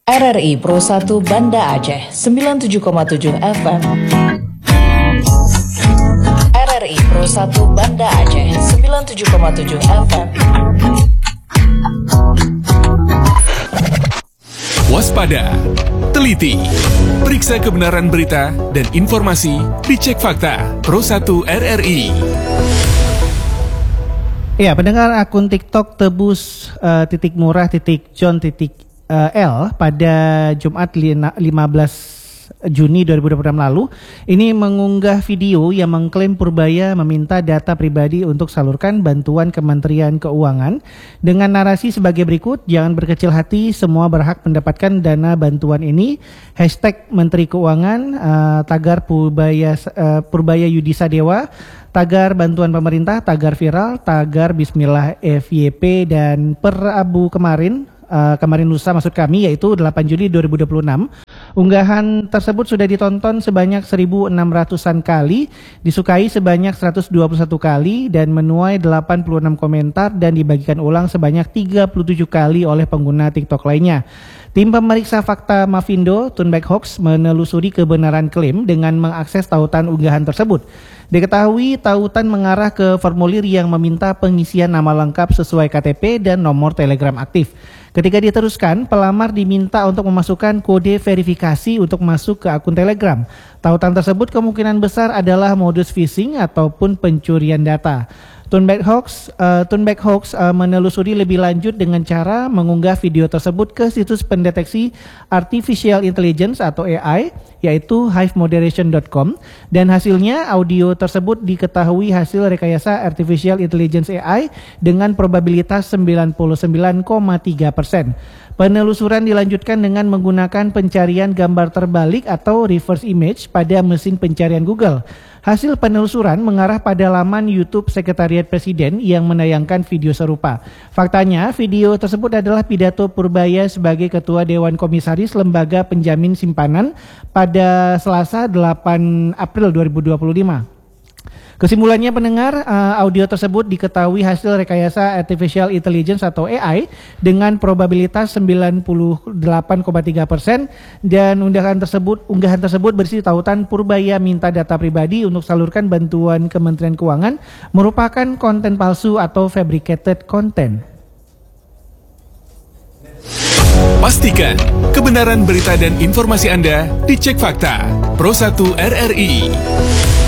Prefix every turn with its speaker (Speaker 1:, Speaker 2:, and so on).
Speaker 1: RRI Pro 1 Banda Aceh 97,7 FM. RRI Pro 1 Banda Aceh 97,7 FM.
Speaker 2: Waspada, teliti, periksa kebenaran berita dan informasi, dicek fakta. Pro 1 RRI.
Speaker 3: Ya, pendengar akun TikTok tebus _murah_John_L pada Jumat 15 Juni 2026 lalu ini mengunggah video yang mengklaim Purbaya meminta data pribadi untuk salurkan bantuan Kementerian Keuangan dengan narasi sebagai berikut: jangan berkecil hati, semua berhak mendapatkan dana bantuan ini. Hashtag Menteri Keuangan, tagar Purbaya Yudisa Dewa, tagar bantuan pemerintah, tagar viral, tagar Bismillah FYP, dan per Abu kemarin lusa maksud kami, yaitu 8 Juli 2026. Unggahan tersebut sudah ditonton sebanyak 1.600-an kali, disukai sebanyak 121 kali, dan menuai 86 komentar dan dibagikan ulang sebanyak 37 kali oleh pengguna TikTok lainnya. Tim pemeriksa fakta Mafindo, Tunback Hoax, menelusuri kebenaran klaim dengan mengakses tautan unggahan tersebut. Diketahui tautan mengarah ke formulir yang meminta pengisian nama lengkap sesuai KTP dan nomor Telegram aktif. Ketika diteruskan, pelamar diminta untuk memasukkan kode verifikasi untuk masuk ke akun Telegram. Tautan tersebut kemungkinan besar adalah modus phishing ataupun pencurian data. Tunback Hoax menelusuri lebih lanjut dengan cara mengunggah video tersebut ke situs pendeteksi Artificial Intelligence atau AI, yaitu hivemoderation.com, dan hasilnya audio tersebut diketahui hasil rekayasa Artificial Intelligence AI dengan probabilitas 99,3%. Penelusuran dilanjutkan dengan menggunakan pencarian gambar terbalik atau reverse image pada mesin pencarian Google. Hasil penelusuran mengarah pada laman YouTube Sekretariat Presiden yang menayangkan video serupa. Faktanya, video tersebut adalah pidato Purbaya sebagai Ketua Dewan Komisaris Lembaga Penjamin Simpanan pada Selasa 8 April 2025. Kesimpulannya pendengar, audio tersebut diketahui hasil rekayasa Artificial Intelligence atau AI dengan probabilitas 98,3%, dan unggahan tersebut berisi tautan Purbaya minta data pribadi untuk salurkan bantuan Kementerian Keuangan merupakan konten palsu atau fabricated content.
Speaker 2: Pastikan kebenaran berita dan informasi Anda dicek fakta. Pro 1 RRI.